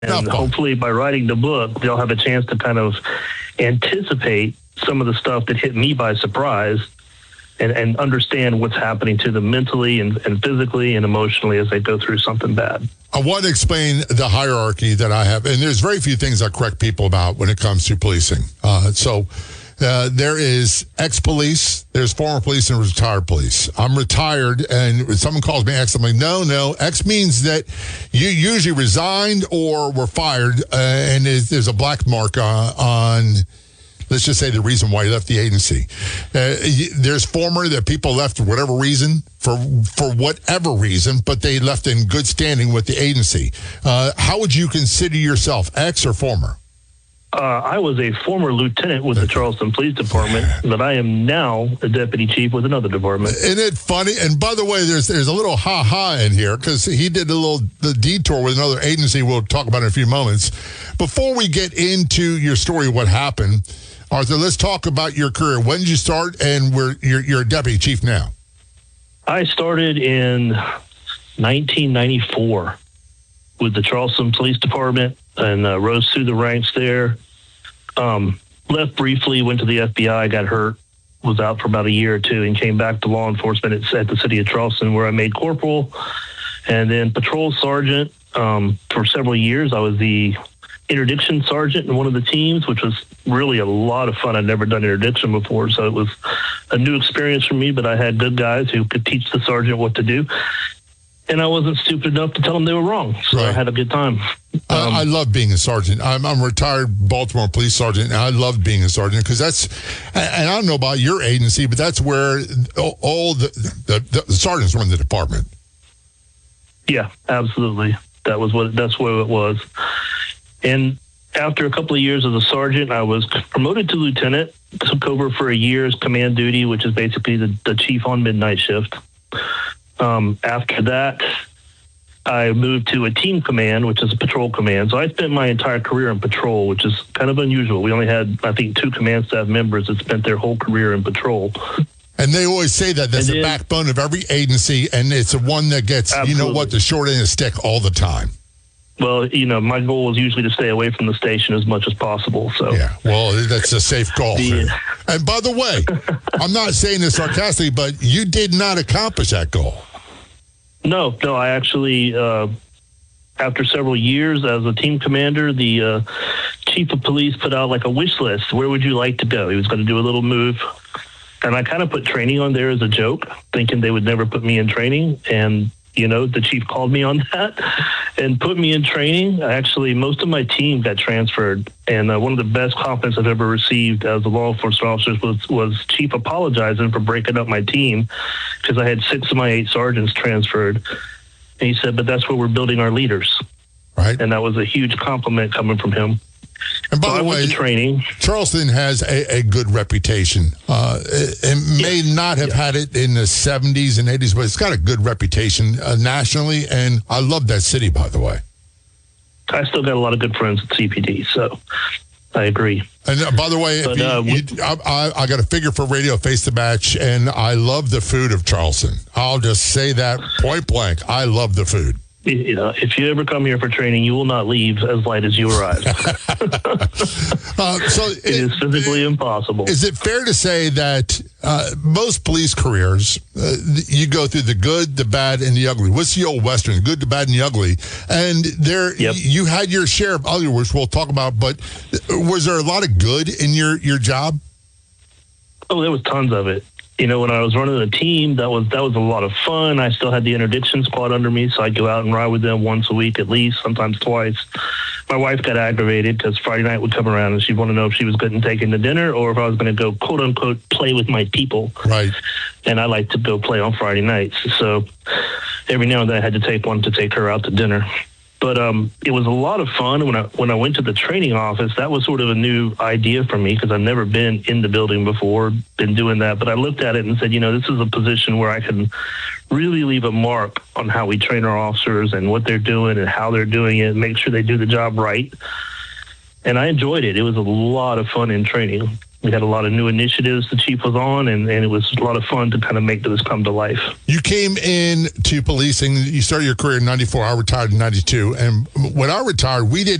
And hopefully by writing the book, they'll have a chance to kind of anticipate some of the stuff that hit me by surprise and understand what's happening to them mentally and physically and emotionally as they go through something bad. I want to explain the hierarchy that I have. And there's very few things I correct people about when it comes to policing. There is ex-police, there's former police, and retired police. I'm retired, and when someone calls me ex, I'm like, no. Ex means that you usually resigned or were fired, and there's a black mark on, let's just say, the reason why you left the agency. There's former that people left for whatever reason, for whatever reason, but they left in good standing with the agency. How would you consider yourself, ex or former? I was a former lieutenant with the Charleston Police Department, but I am now a deputy chief with another department. Isn't it funny? And by the way, there's a little ha-ha in here because he did the detour with another agency we'll talk about in a few moments. Before we get into your story, what happened, Arthur, let's talk about your career. When did you start, and you're a deputy chief now? I started in 1994 with the Charleston Police Department and rose through the ranks there. Left briefly, went to the FBI, got hurt, was out for about a year or two, and came back to law enforcement at the city of Charleston, where I made corporal and then patrol sergeant. For several years, I was the interdiction sergeant in one of the teams, which was really a lot of fun. I'd never done interdiction before, so it was a new experience for me, but I had good guys who could teach the sergeant what to do. And I wasn't stupid enough to tell them they were wrong, so right. I had a good time. I love being a sergeant. I'm a retired Baltimore police sergeant, and I love being a sergeant because that's, and I don't know about your agency, but that's where all the sergeants run the department. Yeah, absolutely. That's where it was. And after a couple of years as a sergeant, I was promoted to lieutenant, took over for a year's command duty, which is basically the chief on midnight shift. After that, I moved to a team command, which is a patrol command. So I spent my entire career in patrol, which is kind of unusual. We only had, I think, 2 command staff members that spent their whole career in patrol. And they always say that's the backbone of every agency, and it's the one that gets, absolutely, the short end of the stick all the time. Well, my goal is usually to stay away from the station as much as possible. So yeah, well, that's a safe goal. And by the way, I'm not saying this sarcastically, but you did not accomplish that goal. No, I actually, after several years as a team commander, the chief of police put out like a wish list. Where would you like to go? He was going to do a little move. And I kind of put training on there as a joke, thinking they would never put me in training. And, the chief called me on that and put me in training. Actually, most of my team got transferred. And one of the best compliments I've ever received as a law enforcement officer was chief apologizing for breaking up my team because I had 6 of my 8 sergeants transferred. And he said, but that's where we're building our leaders. Right. And that was a huge compliment coming from him. And by the way, training. Charleston has a good reputation. It may not have had it in the 70s and 80s, but it's got a good reputation nationally, and I love that city, by the way. I still got a lot of good friends at CPD, so I agree. And by the way, I got a figure for Radio Face the Match, and I love the food of Charleston. I'll just say that point blank. I love the food. If you ever come here for training, you will not leave as light as you arrived. So it is physically impossible. Is it fair to say that most police careers, you go through the good, the bad, and the ugly? What's the old Western? Good, the bad, and the ugly. And you had your share of ugly, which we'll talk about, but was there a lot of good in your job? Oh, there was tons of it. When I was running the team, that was a lot of fun. I still had the interdiction squad under me, so I'd go out and ride with them once a week at least, sometimes twice. My wife got aggravated because Friday night would come around and she'd want to know if she was getting taken to dinner or if I was going to go, quote unquote, play with my people. Right. And I like to go play on Friday nights. So every now and then I had to take one to take her out to dinner. But it was a lot of fun. When I went to the training office, that was sort of a new idea for me because I've never been in the building before, been doing that. But I looked at it and said, this is a position where I can really leave a mark on how we train our officers and what they're doing and how they're doing it, make sure they do the job right. and I enjoyed it. It was a lot of fun in training. We had a lot of new initiatives the chief was on, and it was a lot of fun to kind of make this come to life. You came in to policing. You started your career in '94. I retired in '92. And when I retired, we didn't